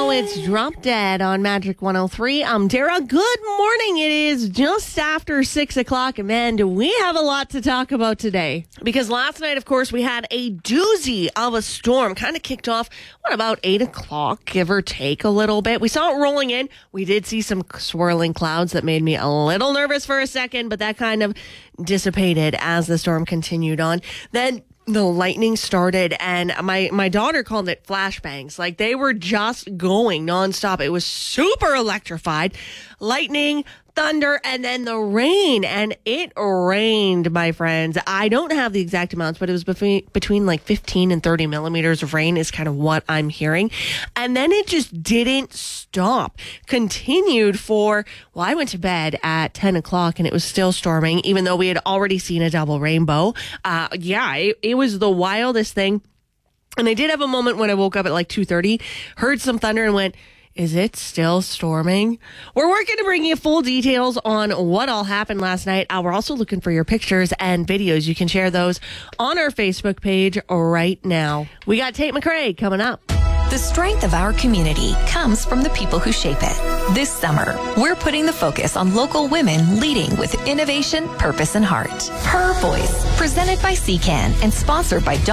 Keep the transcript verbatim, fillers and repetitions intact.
know it's Drop Dead on Magic one oh three. I'm Dara. Good morning. It is just after six o'clock, and man, do we have a lot to talk about today. Because last night, of course, we had a doozy of a storm. Kind of kicked off, what, about eight o'clock, give or take a little bit. We saw it rolling in. We did see some swirling clouds that made me a little nervous for a second, but that kind of dissipated as the storm continued on. Then the lightning started, and my, my daughter called it flashbangs. Like, they were just going nonstop. It was super electrified. Lightning, thunder, and then the rain. And it rained, my friends. I don't have the exact amounts, but it was between, between like fifteen and thirty millimeters of rain is kind of what I'm hearing. And then it just didn't stop. Continued for, well, I went to bed at ten o'clock and it was still storming, even though we had already seen a double rainbow. Uh, yeah, it, it was the wildest thing. And I did have a moment when I woke up at like two thirty, heard some thunder and went, is it still storming? We're working to bring you full details on what all happened last night. Uh, we're also looking for your pictures and videos. You can share those on our Facebook page right now. We got Tate McRae coming up. The strength of our community comes from the people who shape it. This summer, we're putting the focus on local women leading with innovation, purpose, and heart. Her Voice, presented by C C A N and sponsored by